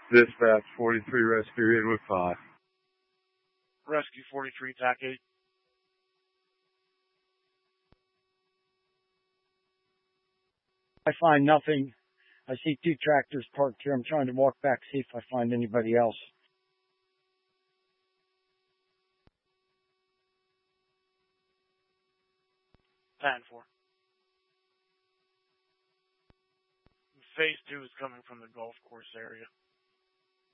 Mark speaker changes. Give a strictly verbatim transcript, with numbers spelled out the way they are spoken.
Speaker 1: Dispatch forty-three, rescue in with five.
Speaker 2: Rescue forty-three, T A C eight.
Speaker 3: I find nothing. I see two tractors parked here. I'm trying to walk back, see if I find anybody else.
Speaker 2: ten four. Phase two is coming from the golf course area.